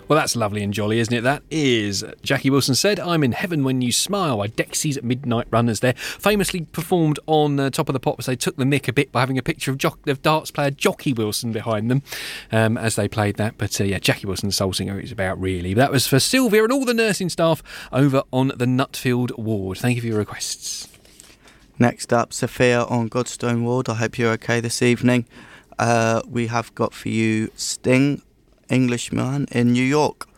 Well, that's lovely and jolly, isn't it? That is. Jackie Wilson said, I'm in heaven when you smile by Dexy's Midnight Runners there. Famously performed on Top of the Pops. They took the mick a bit by having a picture of darts player Jockey Wilson behind them as they played that. But yeah, Jackie Wilson, the soul singer, it was about really. But that was for Sylvia and all the nursing staff over on the Nutfield ward. Thank you for your requests. Next up, Sophia on Godstone ward. I hope you're okay this evening. We have got for you Sting, Englishman in New York.